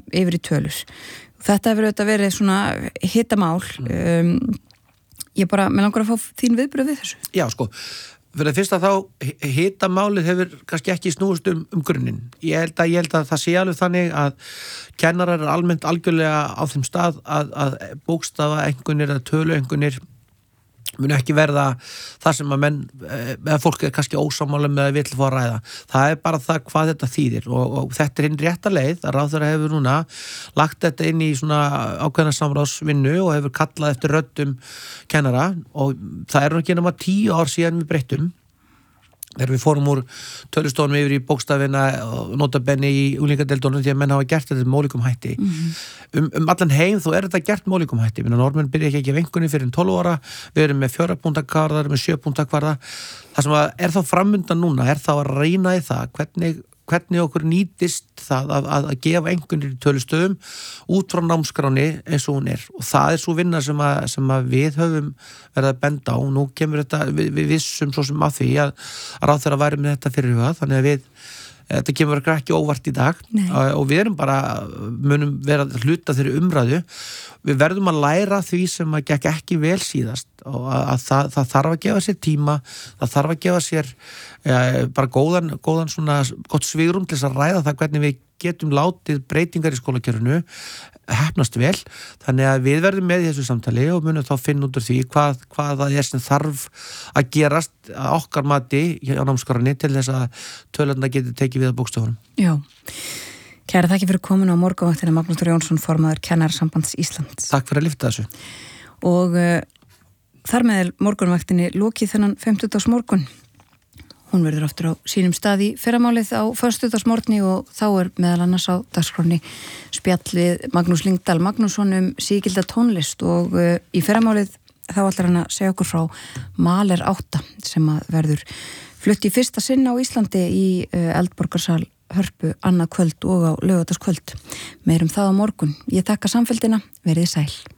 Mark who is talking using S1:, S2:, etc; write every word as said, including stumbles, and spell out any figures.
S1: yfir í tölur. Þetta hefur auðvitað verið svona hitamál. Um, ég bara, mér langar að fá þín viðbrögð við þessu.
S2: Já, sko, fyrir að fyrsta þá hitamálið hefur kannski ekki snúist um, um grunninn. Ég held að, ég held að það sé alveg þannig að kennarar er almennt algjörlega á þeim stað að, að bókstafa einhvernir eða tölu einhvernir mun ekki verða það sem að menn eða fólk er kannski ósammála með að vill fá að ræða. Það er bara það hvað þetta þýðir og, og þetta er hinn rétta leið að ráðherra hefur núna lagt þetta inn í svona ákveðna samráðsvinnu og hefur kallað eftir röddum kennara og það er ekki nema tíu ár síðan við breyttum þegar við fórum úr tölustofunum yfir í bókstafina og notabenni í unglingadeildunum því að menn hafa gert þetta með ólíkum hætti. Mm-hmm. Um, um allan heim þó er þetta gert með ólíkum hætti. Minna normenn byrja ekki ekki að vengunni fyrir tólf ára, við erum með fjóra púnta kvarða, með sjö púnta kvarða. Það sem er þá framundan núna er þá að reyna í það hvernig, hvernig okkur nýtist það að, að, að gefa einhvernir í tölustöðum út frá námskráni eins og hún er og það er svo vinna sem að, sem að við höfum verið að benda á og nú kemur þetta, við, við vissum svo sem að því að, að ráðherra væri með þetta fyrir hugað þannig að við, þetta kemur ekki óvart í dag Nei. og við erum bara munum vera að hluta þeirri umræðu við verðum að læra því sem að gekk ekki vel síðast og að, að það, það þarf að gefa sér tíma það þarf að gefa sér ja, bara góðan, góðan svona gott svigrum til þess að ræða það hvernig við getum látið breytingar í skólakerfinu hefnast vel, þannig að við verðum með í þessu samtali og munum þá finna út úr því hvað, hvað það er sem þarf að gerast að okkar mati á námskránni til þess að tölurnar geti tekið við að bókstafunum.
S1: Já, kæra þakki fyrir komin á morgunvaktina Magnús Þór Jónsson, formaður Kennarasambands Íslands.
S2: Takk fyrir að lyfta þessu.
S1: Og uh, þar með morgunvaktinni lokið þennan fimmtudags morgun. Hún verður aftur á sínum stað í fyrramálið á föstudagsmorgni og þá er meðal annars á dagskránni spjall við Magnús Lyngdal Magnússon um sígilda tónlist og uh, í fyrramálið þá ætlar hann að segja okkur frá Mahler átta sem að verður flutt í fyrsta sinn á Íslandi í uh, Eldborgarsal Hörpu annað kvöld og á laugardagskvöld. Meirum það á morgun. Ég þakka samfélgina, verið sæl.